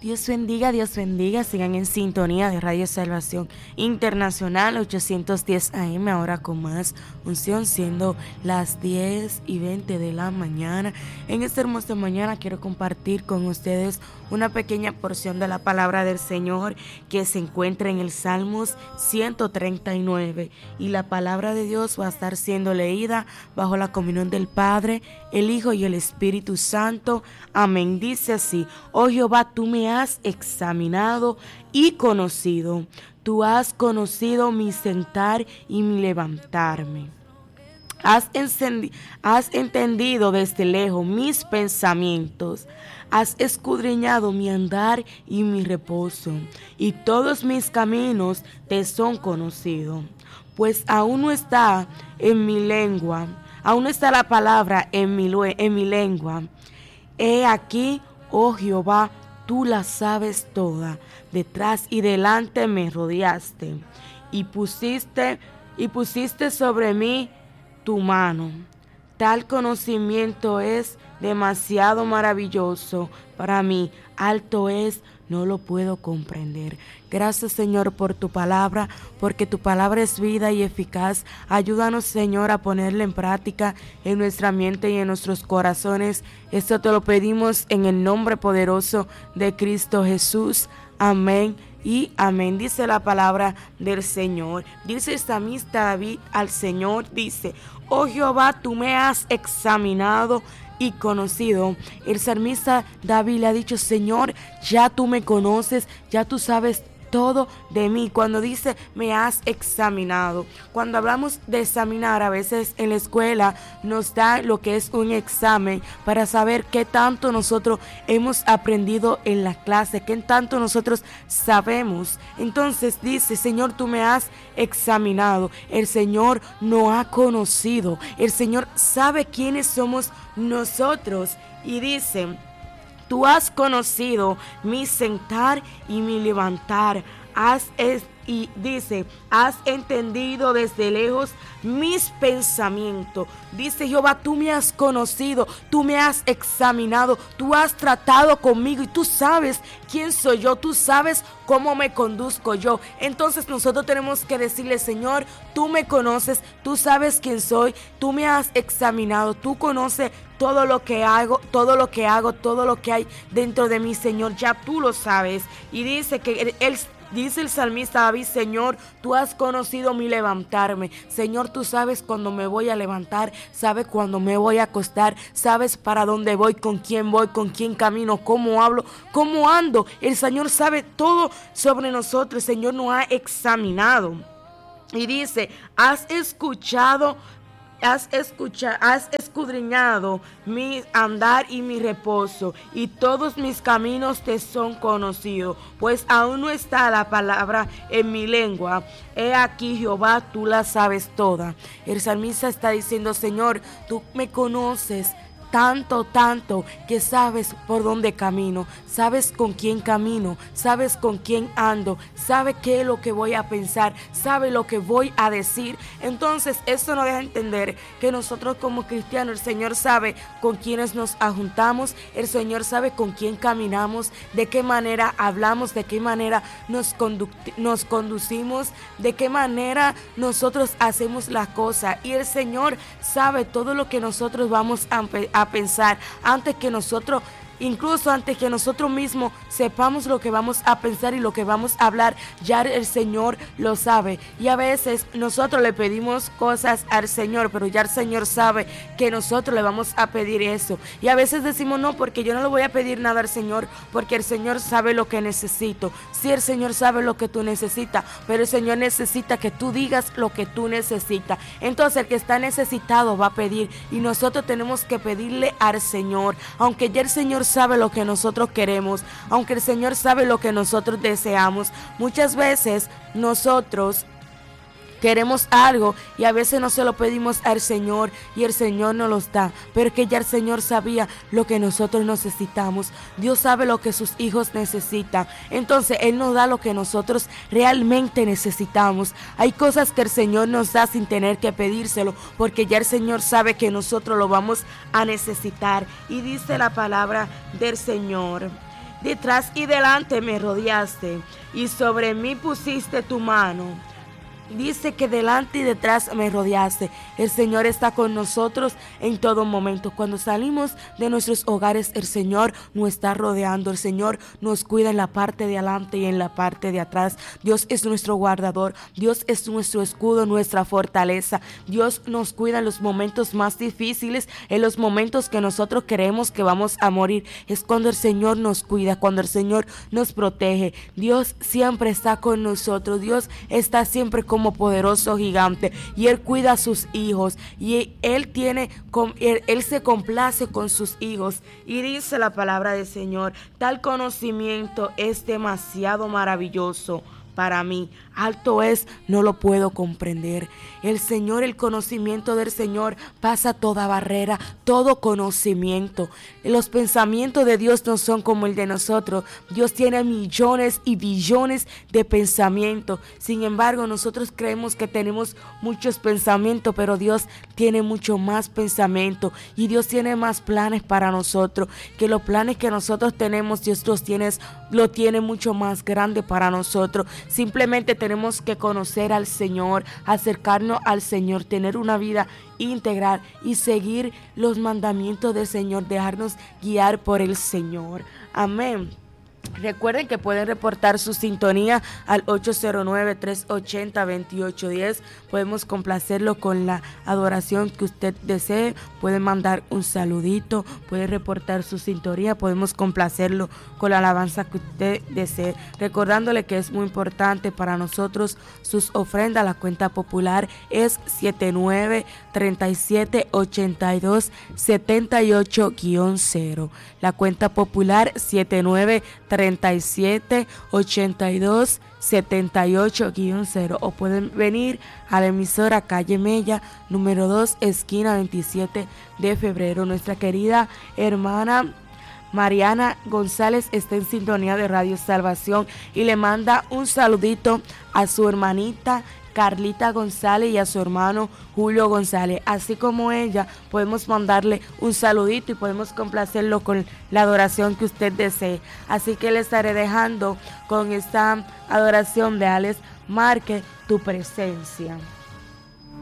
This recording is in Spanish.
Dios bendiga, sigan en sintonía de Radio Salvación Internacional 810 AM, ahora con más unción, siendo las 10:20 de la mañana. En esta hermosa mañana quiero compartir con ustedes una pequeña porción de la palabra del Señor que se encuentra en el Salmos 139, y la palabra de Dios va a estar siendo leída bajo la comunión del Padre, el Hijo y el Espíritu Santo. Amén. Dice así: Oh Jehová, tú me has examinado y conocido. Tú has conocido mi sentar y mi levantarme. Has entendido desde lejos mis pensamientos. Has escudriñado mi andar y mi reposo, y todos mis caminos te son conocidos. Pues aún no está en mi lengua, aún no está la palabra en mi lengua. He aquí, oh Jehová, tú la sabes toda. Detrás y delante me rodeaste, y pusiste sobre mí tu mano. Tal conocimiento es demasiado maravilloso para mí, alto es, no lo puedo comprender. Gracias, Señor, por tu palabra, porque tu palabra es vida y eficaz. Ayúdanos, Señor, a ponerla en práctica en nuestra mente y en nuestros corazones. Esto te lo pedimos en el nombre poderoso de Cristo Jesús. Amén y amén. Dice la palabra del Señor. Dice el salmista David al Señor, dice: Oh Jehová, tú me has examinado y conocido. El salmista David le ha dicho: Señor, ya tú me conoces, ya tú sabes todo de mí. Cuando dice me has examinado, cuando hablamos de examinar, a veces en la escuela nos da lo que es un examen para saber qué tanto nosotros hemos aprendido en la clase, qué tanto nosotros sabemos. Entonces dice: Señor, tú me has examinado. El Señor nos ha conocido, el Señor sabe quiénes somos nosotros, y dice: Tú has conocido mi sentar y mi levantar. Y dice: has entendido desde lejos mis pensamientos. Dice Jehová: tú me has conocido, tú me has examinado, tú has tratado conmigo y tú sabes quién soy yo, tú sabes cómo me conduzco yo. Entonces nosotros tenemos que decirle: Señor, tú me conoces, tú sabes quién soy, tú me has examinado, tú conoces todo lo que hago, todo lo que hay dentro de mí, Señor, ya tú lo sabes. Y dice que dice el salmista David: Señor, tú has conocido mi levantarme. Señor, tú sabes cuando me voy a levantar, sabes cuando me voy a acostar, sabes para dónde voy, con quién camino, cómo hablo, cómo ando. El Señor sabe todo sobre nosotros. El Señor nos ha examinado. Y dice: has escudriñado mi andar y mi reposo, y todos mis caminos te son conocidos. Pues aún no está la palabra en mi lengua. He aquí, Jehová, tú la sabes toda. El salmista está diciendo: Señor, tú me conoces tanto que sabes por dónde camino, sabes con quién camino, sabes con quién ando, sabes qué es lo que voy a pensar, sabes lo que voy a decir. Entonces esto nos deja entender que nosotros como cristianos, el Señor sabe con quiénes nos juntamos, el Señor sabe con quién caminamos, de qué manera hablamos, de qué manera nos conducimos, de qué manera nosotros hacemos la cosa. Y el Señor sabe todo lo que nosotros vamos a pensar antes que nosotros, incluso antes que nosotros mismos sepamos lo que vamos a pensar y lo que vamos a hablar, ya el Señor lo sabe. Y a veces nosotros le pedimos cosas al Señor, pero ya el Señor sabe que nosotros le vamos a pedir eso. Y a veces decimos: no, porque yo no le voy a pedir nada al Señor, porque el Señor sabe lo que necesito. Sí, el Señor sabe lo que tú necesitas, pero el Señor necesita que tú digas lo que tú necesitas. Entonces el que está necesitado va a pedir, y nosotros tenemos que pedirle al Señor, aunque ya el Señor sabe lo que nosotros queremos, aunque el Señor sabe lo que nosotros deseamos. Muchas veces nosotros queremos algo y a veces no se lo pedimos al Señor y el Señor nos los da, pero que ya el Señor sabía lo que nosotros necesitamos. Dios sabe lo que sus hijos necesitan, entonces Él nos da lo que nosotros realmente necesitamos. Hay cosas que el Señor nos da sin tener que pedírselo, porque ya el Señor sabe que nosotros lo vamos a necesitar. Y dice la palabra del Señor: Detrás y delante me rodeaste y sobre mí pusiste tu mano. Dice que delante y detrás me rodeaste. El Señor está con nosotros en todo momento. Cuando salimos de nuestros hogares, el Señor nos está rodeando. El Señor nos cuida en la parte de adelante y en la parte de atrás. Dios es nuestro guardador. Dios es nuestro escudo, nuestra fortaleza. Dios nos cuida en los momentos más difíciles, en los momentos que nosotros creemos que vamos a morir. Es cuando el Señor nos cuida, cuando el Señor nos protege. Dios siempre está con nosotros. Dios está siempre como poderoso gigante y Él cuida a sus hijos y Él se complace con sus hijos. Y dice la palabra del Señor: tal conocimiento es demasiado maravilloso para mí, alto es, no lo puedo comprender. El Señor, el conocimiento del Señor pasa toda barrera, todo conocimiento. Los pensamientos de Dios no son como el de nosotros. Dios tiene millones y billones de pensamientos. Sin embargo, nosotros creemos que tenemos muchos pensamientos, pero Dios tiene mucho más pensamientos y Dios tiene más planes para nosotros. Que los planes que nosotros tenemos, Dios lo tiene mucho más grande para nosotros. Simplemente tenemos que conocer al Señor, acercarnos al Señor, tener una vida integral y seguir los mandamientos del Señor, dejarnos guiar por el Señor. Amén. Recuerden que pueden reportar su sintonía al 809-380-2810. Podemos complacerlo con la adoración que usted desee. Pueden mandar un saludito, puede reportar su sintonía. Podemos complacerlo con la alabanza que usted desee. Recordándole que es muy importante para nosotros sus ofrendas. La cuenta popular es 79378278-0. La cuenta popular 79378278-0. O pueden venir a la emisora Calle Mella, número 2, esquina 27 de febrero. Nuestra querida hermana Mariana González está en sintonía de Radio Salvación y le manda un saludito a su hermanita Carlita González y a su hermano Julio González. Así como ella, podemos mandarle un saludito y podemos complacerlo con la adoración que usted desee. Así que le estaré dejando con esta adoración de Alex Márquez, Tu Presencia.